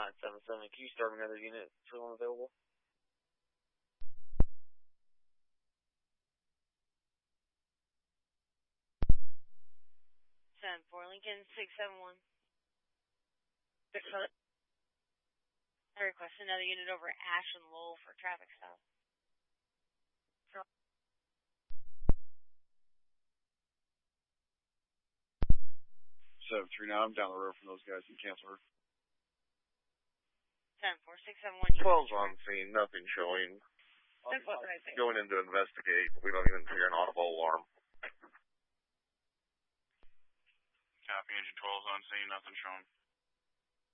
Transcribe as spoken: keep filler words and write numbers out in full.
nine seven seven. Can you start another unit? Still unavailable? ten four Lincoln, six seven one. six hundred. I request another unit over Ash and Lowell for traffic stop. seven three nine, I'm down the road from those guys in cancel her. ten four six seven one. twelve's on scene, nothing showing. That's what I think. Going in to investigate. We don't even hear an audible alarm. Copy, engine twelve's on scene, nothing showing.